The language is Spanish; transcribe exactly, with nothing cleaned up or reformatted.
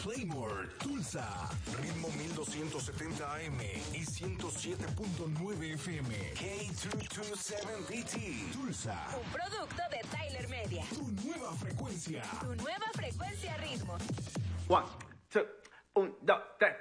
Claymore, Tulsa, ritmo mil doscientos setenta A M y ciento siete punto nueve F M. K doscientos veintisiete B T, Tulsa. Un producto de Tyler Media. Tu nueva frecuencia. Tu nueva frecuencia ritmo. One, two, un, dos, tres.